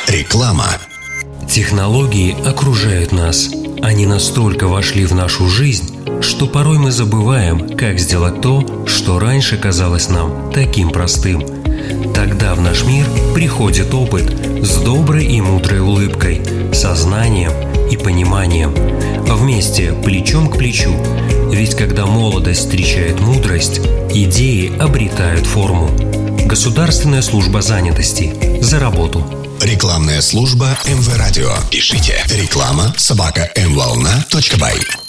Реклама. Технологии окружают нас. Они настолько вошли в нашу жизнь, что порой мы забываем, как сделать то, что раньше казалось нам таким простым. Тогда в наш мир приходит опыт с доброй и мудрой улыбкой, сознанием и пониманием. Вместе, плечом к плечу. Ведь когда молодость встречает мудрость, идеи обретают форму. Государственная служба занятости. За работу. Рекламная служба МВ Радио. Пишите реклама@mvolna.by.